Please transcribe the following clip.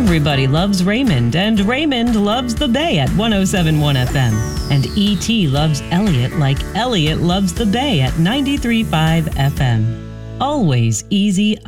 Everybody loves Raymond, and Raymond loves the Bay at 107.1 FM. And E.T. loves Elliot like Elliot loves the Bay at 93.5 FM. Always easy